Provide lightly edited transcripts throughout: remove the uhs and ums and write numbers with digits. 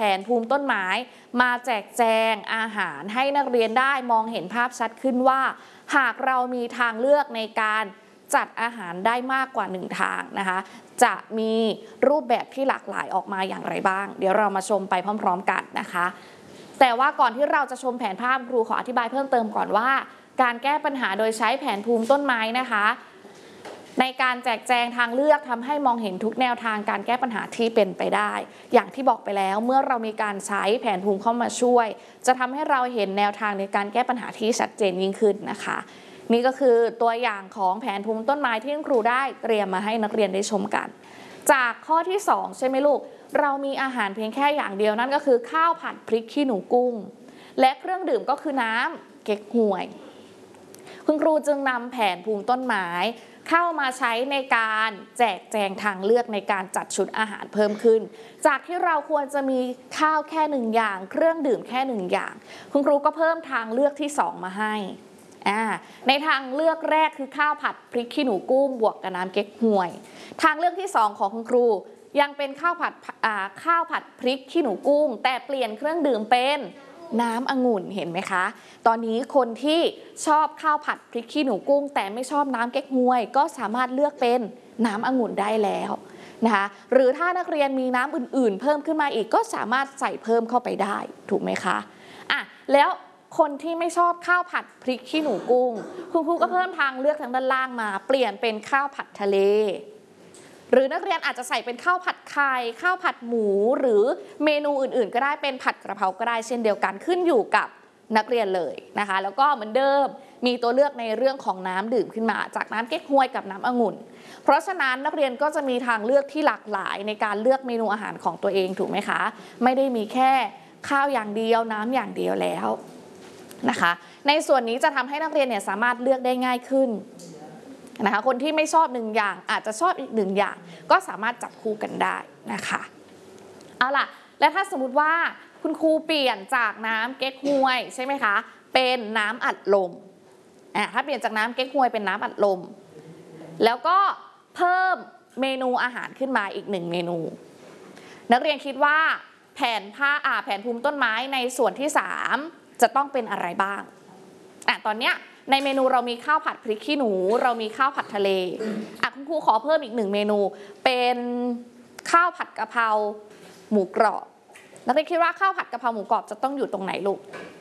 นภูมิต้นไม้มาแจกแจงอาหารให้นักเรียนได้มองเห็นภาพชัดขึ้นว่าหากเรามีทางเลือกในการจัดอาหารได้มากกว่า1ทางนะคะจะมีรูปแบบที่หลากหลายออกมาอย่างไรบ้างเดี๋ยวเรามาชมไปพร้อมๆกันนะคะแต่ว่าก่อนที่เราจะชมแผนภาพครูขออธิบายเพิ่มเติมก่อนว่าการแก้ปัญหาโดยใช้แผนภูมิต้นไม้นะคะในการแจกแจงทางเลือกทำให้มองเห็นทุกแนวทางการแก้ปัญหาที่เป็นไปได้อย่างที่บอกไปแล้วเมื่อเรามีการใช้แผนภูมิเข้ามาช่วยจะทำให้เราเห็นแนวทางในการแก้ปัญหาที่ชัดเจนยิ่งขึ้นนะคะนี่ก็คือตัวอย่างของแผนภูมิต้นไม้ที่ครูได้เตรียมมาให้นักเรียนได้ชมกันจากข้อที่2ใช่ไหมลูกเรามีอาหารเพียงแค่อย่างเดียวนั่นก็คือข้าวผัดพริกขี้หนูกุ้งและเครื่องดื่มก็คือน้ำเก๊กฮวยคุณครูจึงนำแผนภูมิต้นไม้เข้ามาใช้ในการแจกแจงทางเลือกในการจัดชุดอาหารเพิ่มขึ้นจากที่เราควรจะมีข้าวแค่1อย่างเครื่องดื่มแค่1อย่างคุณครูก็เพิ่มทางเลือกที่2มาให้ในทางเลือกแรกคือข้าวผัดพริกขี้หนูกุ้งบวกกับน้ำเก๊กฮวยทางเลือกที่2ของคุณครูยังเป็นข้าวผัดพริกขี้หนูกุ้งแต่เปลี่ยนเครื่องดื่มเป็นน้ำองุ่นเห็นไหมคะตอนนี้คนที่ชอบข้าวผัดพริกขี้หนูกุ้งแต่ไม่ชอบน้ำเก๊กฮวยก็สามารถเลือกเป็นน้ำองุ่นได้แล้วนะคะหรือถ้านักเรียนมีน้ำอื่นๆเพิ่มขึ้นมาอีกก็สามารถใส่เพิ่มเข้าไปได้ถูกไหมคะแล้วคนที่ไม่ชอบข้าวผัดพริกขี้หนูกุ้งคุณครูก็เพิ่มทางเลือกทางด้านล่างมาเปลี่ยนเป็นข้าวผัดทะเลหรือนักเรียนอาจจะใส่เป็นข้าวผัดไข่ข้าวผัดหมูหรือเมนูอื่นๆก็ได้เป็นผัดกระเพราก็ได้เช่นเดียวกันขึ้นอยู่กับนักเรียนเลยนะคะแล้วก็เหมือนเดิมมีตัวเลือกในเรื่องของน้ำดื่มขึ้นมาจากน้ำเก๊กฮวยกับน้ำองุ่นเพราะฉะนั้นนักเรียนก็จะมีทางเลือกที่หลากหลายในการเลือกเมนูอาหารของตัวเองถูกไหมคะไม่ได้มีแค่ข้าวอย่างเดียวน้ำอย่างเดียวแล้วนะคะในส่วนนี้จะทำให้นักเรียนเนี่ยสามารถเลือกได้ง่ายขึ้นนะคะคนที่ไม่ชอบ1อย่างอาจจะชอบอีก1อย่างก็สามารถจับคู่กันได้นะคะเอาล่ะและถ้าสมมุติว่าคุณครูเปลี่ยนจากน้ำเก๊กฮวยใช่ไหมคะเป็นน้ำอัดลมถ้าเปลี่ยนจากน้ำเก๊กฮวยเป็นน้ำอัดลมแล้วก็เพิ่มเมนูอาหารขึ้นมาอีก1เมนูนักเรียนคิดว่าแผนภูมิต้นไม้ในส่วนที่3จะต้องเป็นอะไรบ้างตอนเนี้ยในเมนูเรามีข้าวผัดพริกขี้หนูเรามีข้าวผัดทะเลคุณครูขอเพิ่มอีก1เมนูเป็นข้าวผัดกะเพราหมูกรอบนักเรียนคิดว่าข้าวผัดกะเพราหมูกรอบจะต้องอยู่ตรงไหนลูก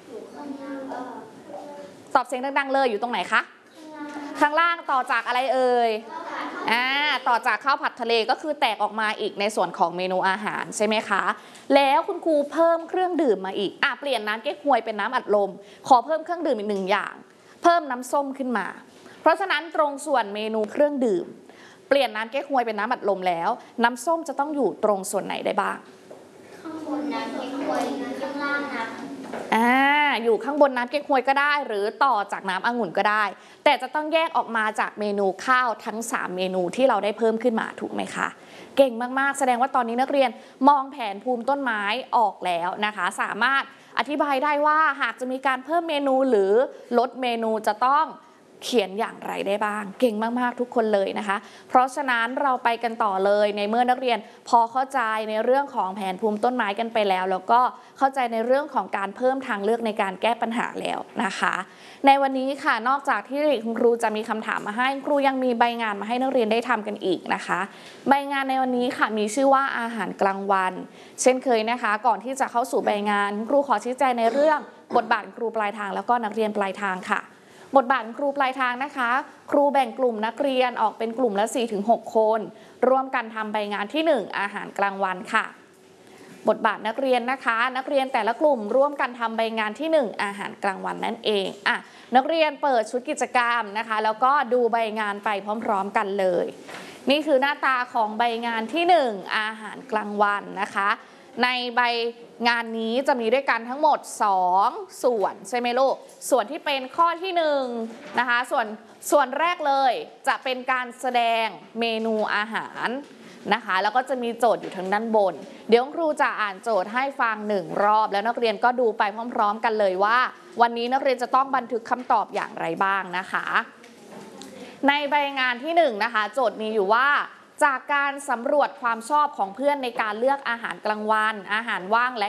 ตอบเสียงดังๆเลยอยู่ตรงไหนคะข้างล่างต่อจากอะไรเอ่ยต่อจากข้าวผัดทะเลก็คือแตกออกมาอีกในส่วนของเมนูอาหารใช่ไหมคะแล้วคุณครูเพิ่มเครื่องดื่มมาอีกเปลี่ยนน้ำเก๊กฮวยเป็นน้ำอัดลมขอเพิ่มเครื่องดื่มอีก1อย่างเพิ่มน้ำส้มขึ้นมาเพราะฉะนั้นตรงส่วนเมนูเครื่องดื่มเปลี่ยนน้ำเก๊กฮวยเป็นน้ำอัดลมแล้วน้ำส้มจะต้องอยู่ตรงส่วนไหนได้บ้างข้างบนน้ำเก๊กฮวยข้างล่างน้ำอยู่ข้างบนน้ำเก๊กฮวยก็ได้หรือต่อจากน้ำองุ่นก็ได้แต่จะต้องแยกออกมาจากเมนูข้าวทั้ง3เมนูที่เราได้เพิ่มขึ้นมาถูกไหมคะเก่งมากๆแสดงว่าตอนนี้นักเรียนมองแผนภูมิต้นไม้ออกแล้วนะคะสามารถอธิบายได้ว่าหากจะมีการเพิ่มเมนูหรือลดเมนูจะต้องเขียนอย่างไรได้บ้างเก่งมากๆทุกคนเลยนะคะเพราะฉะนั้นเราไปกันต่อเลยในเมื่อนักเรียนพอเข้าใจในเรื่องของแผนภูมิต้นไม้กันไปแล้วแล้วก็เข้าใจในเรื่องของการเพิ่มทางเลือกในการแก้ปัญหาแล้วนะคะในวันนี้ค่ะนอกจากที่คุณครูจะมีคำถามมาให้ครูยังมีใบงานมาให้นักเรียนได้ทำกันอีกนะคะใบงานในวันนี้ค่ะมีชื่อว่าอาหารกลางวันเช่นเคยนะคะก่อนที่จะเข้าสู่ใบงานครูขอชี้แจงในเรื่องบทบาทครูปลายทางแล้วก็นักเรียนปลายทางค่ะบทบาทครูปลายทางนะคะครูแบ่งกลุ่มนักเรียนออกเป็นกลุ่มละ 4-6 คนร่วมกันทำใบงานที่1อาหารกลางวันค่ะบทบาทนักเรียนนะคะนักเรียนแต่ละกลุ่มร่วมกันทำใบงานที่1อาหารกลางวันนั่นเองนักเรียนเปิดชุดกิจกรรมนะคะแล้วก็ดูใบงานไปพร้อมๆกันเลยนี่คือหน้าตาของใบงานที่1อาหารกลางวันนะคะในใบงานนี้จะมีด้วยกันทั้งหมด2ส่วนใช่ไหมลูกส่วนที่เป็นข้อที่1นะคะส่วนแรกเลยจะเป็นการแสดงเมนูอาหารนะคะแล้วก็จะมีโจทย์อยู่ทางด้านบนเดี๋ยวครูจะอ่านโจทย์ให้ฟัง1รอบแล้วนักเรียนก็ดูไปพร้อมๆกันเลยว่าวันนี้นักเรียนจะต้องบันทึกคำตอบอย่างไรบ้างนะคะในใบงานที่1นะคะโจทย์มีอยู่ว่าจากการสำรวจความชอบของเพื่อนในการเลือกอาหารกลางวันอาหารว่างและ